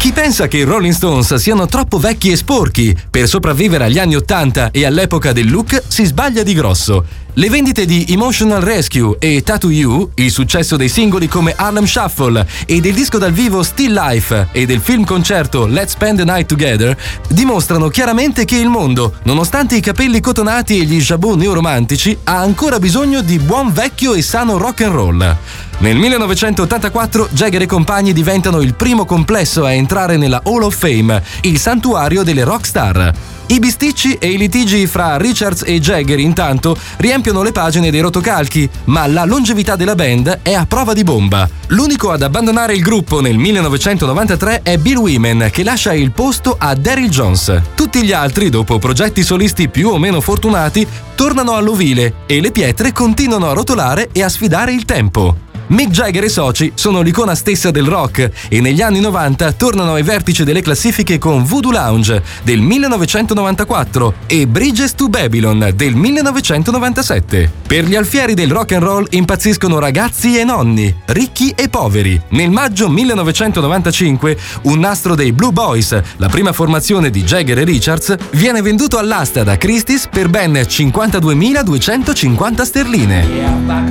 Chi pensa che i Rolling Stones siano troppo vecchi e sporchi per sopravvivere agli anni 80 e all'epoca del look si sbaglia di grosso. Le vendite di Emotional Rescue e Tattoo You, il successo dei singoli come Harlem Shuffle e del disco dal vivo Still Life e del film concerto Let's Spend the Night Together, dimostrano chiaramente che il mondo, nonostante i capelli cotonati e gli jabot neoromantici, ha ancora bisogno di buon vecchio e sano rock and roll. Nel 1984 Jagger e compagni diventano il primo complesso a entrare nella Hall of Fame, il santuario delle rockstar. I bisticci e i litigi fra Richards e Jagger intanto riempiono le pagine dei rotocalchi, ma la longevità della band è a prova di bomba. L'unico ad abbandonare il gruppo nel 1993 è Bill Wyman, che lascia il posto a Daryl Jones. Tutti gli altri, dopo progetti solisti più o meno fortunati, tornano all'ovile e le pietre continuano a rotolare e a sfidare il tempo. Mick Jagger e soci sono l'icona stessa del rock e negli anni 90 tornano ai vertici delle classifiche con Voodoo Lounge del 1994 e Bridges to Babylon del 1997. Per gli alfieri del rock and roll impazziscono ragazzi e nonni, ricchi e poveri. Nel maggio 1995 un nastro dei Blue Boys, la prima formazione di Jagger e Richards, viene venduto all'asta da Christie's per ben 52.250 sterline.